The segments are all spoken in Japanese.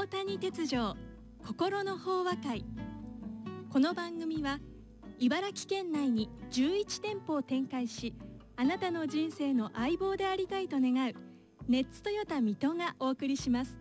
大谷哲郎心の法話会。この番組は茨城県内に11店舗を展開し、あなたの人生の相棒でありたいと願うネッツトヨタ水戸がお送りします。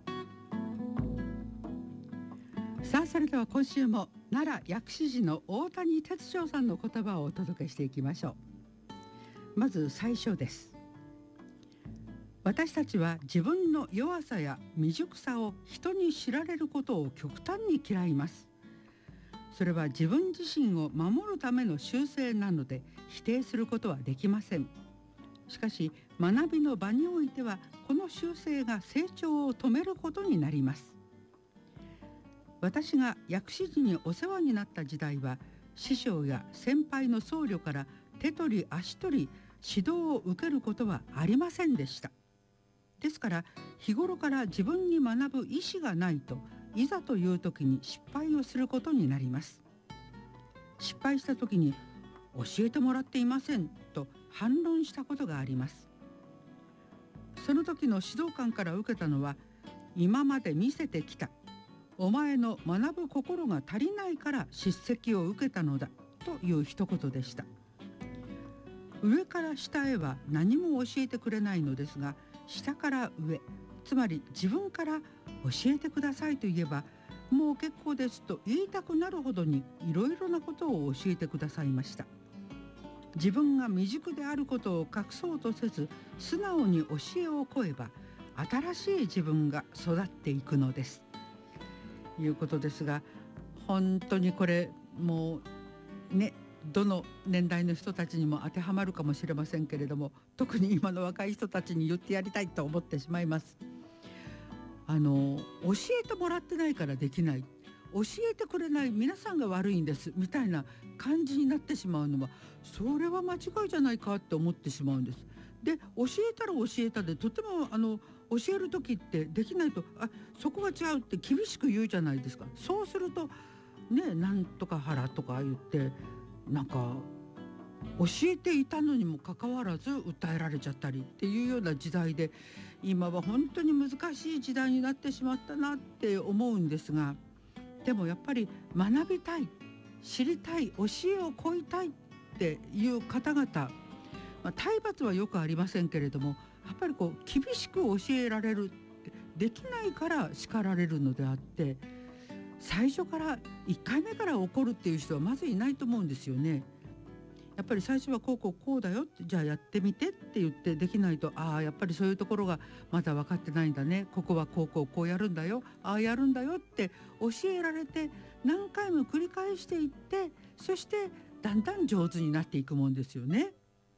さあ、それでは今週も奈良薬師寺の大谷哲郎さんの言葉をお届けしていきましょう。まず最初です。私たちは自分の弱さや未熟さを人に知られることを極端に嫌います。それは自分自身を守るための習性なので否定することはできません。しかし学びの場においてはこの習性が成長を止めることになります。私が薬師寺にお世話になった時代は、師匠や先輩の僧侶から手取り足取り指導を受けることはありませんでした。ですから日頃から自分に学ぶ意思がないと、いざという時に失敗をすることになります。失敗した時に教えてもらっていませんと反論したことがあります。その時の指導官から受けたのは、今まで見せてきたお前の学ぶ心が足りないから叱責を受けたのだという一言でした。上から下へは何も教えてくれないのですが、下から上、つまり自分から教えてくださいと言えば、もう結構ですと言いたくなるほどにいろいろなことを教えてくださいました。自分が未熟であることを隠そうとせず、素直に教えを請えば新しい自分が育っていくのですいうことですが、本当にこれもうね、どの年代の人たちにも当てはまるかもしれませんけれども、特に今の若い人たちに言ってやりたいと思ってしまいます。教えてもらってないからできない、教えてくれない皆さんが悪いんですみたいな感じになってしまうのは、それは間違いじゃないかって思ってしまうんです。で、教えたら教えたで、とても教える時ってできないと、そこが違うって厳しく言うじゃないですか。そうするとね、なんとか腹とか言ってなんか教えていたのにもかかわらず訴えられちゃったりっていうような時代で、今は本当に難しい時代になってしまったなって思うんですが、でもやっぱり学びたい、知りたい、教えを請いたいっていう方々、体罰はよくありませんけれども、やっぱりこう厳しく教えられる、できないから叱られるのであって、最初から1回目から怒るっていう人はまずいないと思うんですよね。やっぱり最初はこうだよって、じゃあやってみてって言ってできないと、やっぱりそういうところがまだ分かってないんだね、ここはこうやるんだよ、やるんだよって教えられて、何回も繰り返していって、そしてだんだん上手になっていくもんですよね。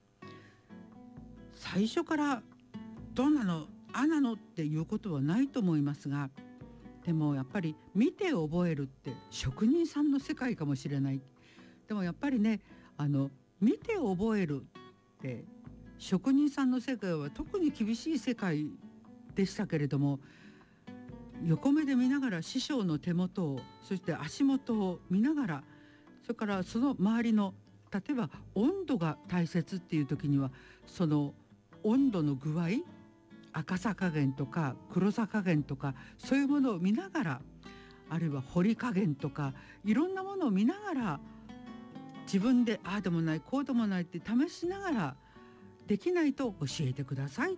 最初からどうなのなのっていうことはないと思いますが、でもやっぱり見て覚えるって職人さんの世界かもしれない。でもやっぱりね、見て覚えるって職人さんの世界は特に厳しい世界でしたけれども、横目で見ながら師匠の手元を、そして足元を見ながら、それからその周りの、例えば温度が大切っていう時には、その温度の具合、赤さ加減とか黒さ加減とか、そういうものを見ながら、あるいは彫り加減とか、いろんなものを見ながら、自分ででもないこうでもないって試しながら、できないと教えてくださいって、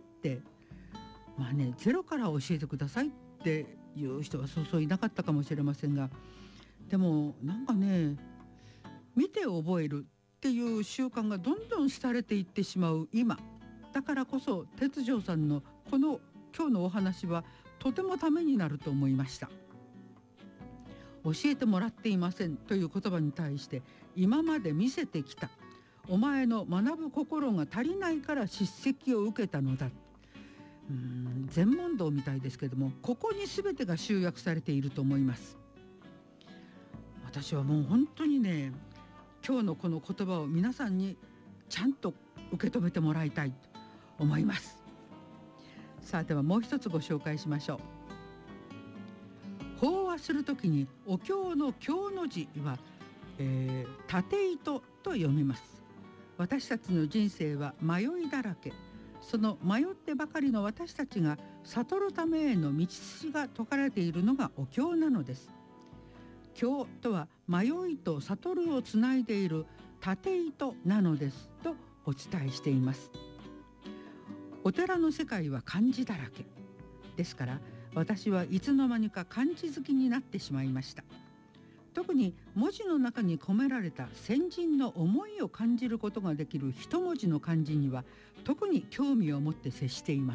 ゼロから教えてくださいっていう人はそういなかったかもしれませんが、でもなんかね、見て覚えるっていう習慣がどんどん廃れていってしまう今だからこそ、哲郎さんのこの今日のお話はとてもためになると思いました。教えてもらっていませんという言葉に対して、今まで見せてきたお前の学ぶ心が足りないから叱責を受けたのだ。禅問答みたいですけども、ここに全てが集約されていると思います。私はもう本当にね、今日のこの言葉を皆さんにちゃんと受け止めてもらいたいと思います。さあ、ではもう一つご紹介しましょう。法話するときにお経の経の字は、縦糸と読みます。私たちの人生は迷いだらけ、 その迷ってばかりの私たちが悟るためへの道筋が説かれているのがお経なのです。経とは迷いと悟るをつないでいる縦糸なのですとお伝えしています。お寺の世界は漢字だらけですから、私はいつの間にか漢字好きになってしまいました。特に文字の中に込められた先人の思いを感じることができる一文字の漢字には特に興味を持って接しています。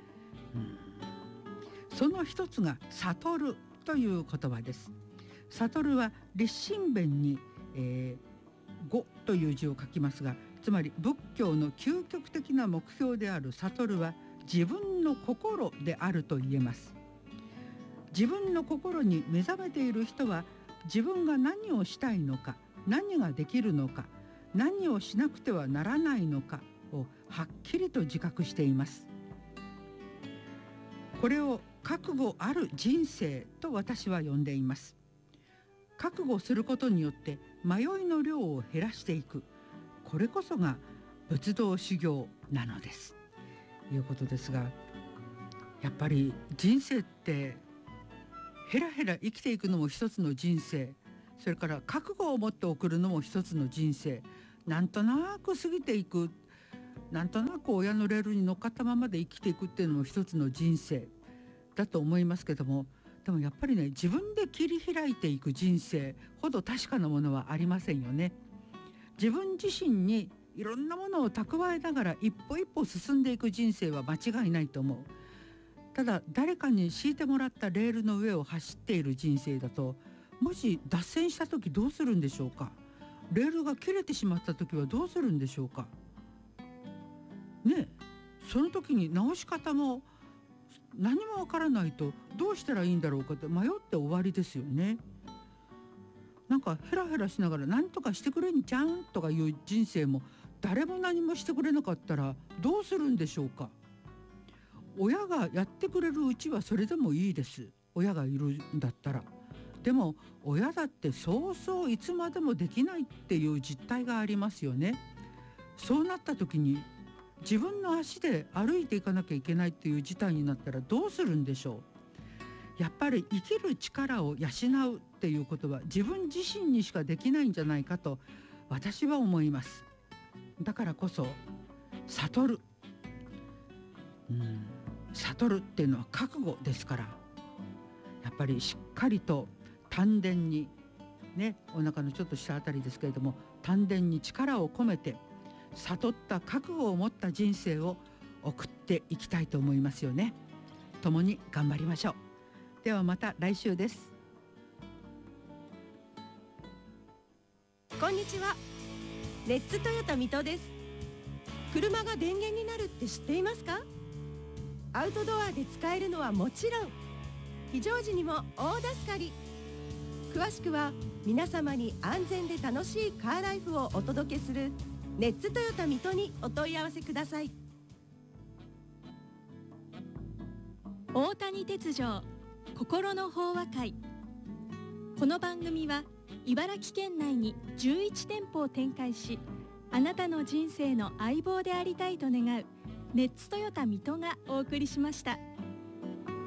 その一つが悟るという言葉です。悟るは立身弁に、語という字を書きますが、つまり仏教の究極的な目標である悟るは自分の心であると言えます。自分の心に目覚めている人は、自分が何をしたいのか、何ができるのか、何をしなくてはならないのかをはっきりと自覚しています。これを覚悟ある人生と私は呼んでいます。覚悟することによって迷いの量を減らしていく、これこそが仏道修行なのですということですが、やっぱり人生ってヘラヘラ生きていくのも一つの人生、それから覚悟を持って送るのも一つの人生、なんとなく過ぎていく、なんとなく親のレールに乗っかったままで生きていくっていうのも一つの人生だと思いますけども、でもやっぱりね、自分で切り開いていく人生ほど確かなものはありませんよね。自分自身にいろんなものを蓄えながら一歩一歩進んでいく人生は間違いないと思う。ただ誰かに敷いてもらったレールの上を走っている人生だと、もし脱線した時どうするんでしょうか。レールが切れてしまった時はどうするんでしょうかね。その時に直し方も何もわからないとどうしたらいいんだろうかって迷って終わりですよね。なんかヘラヘラしながら何とかしてくれんじゃんとかいう人生も、誰も何もしてくれなかったらどうするんでしょうか。親がやってくれるうちはそれでもいいです。親がいるんだったら。でも親だってそうそういつまでもできないっていう実態がありますよね。そうなった時に自分の足で歩いていかなきゃいけないっていう事態になったらどうするんでしょう。やっぱり生きる力を養うっていうことは自分自身にしかできないんじゃないかと私は思います。だからこそ悟る、悟るっていうのは覚悟ですから、やっぱりしっかりと丹田にね、お腹のちょっと下あたりですけれども、丹田に力を込めて悟った覚悟を持った人生を送っていきたいと思いますよね。共に頑張りましょう。ではまた来週です。 こんにちは。レッツトヨタ水戸です。車が電源になるって知っていますか？アウトドアで使えるのはもちろん、非常時にも大助かり。詳しくは皆様に安全で楽しいカーライフをお届けするレッツトヨタ水戸にお問い合わせください。 大谷哲丈心の法話会。この番組は茨城県内に11店舗を展開し、あなたの人生の相棒でありたいと願うレッツトヨタ水戸がお送りしました。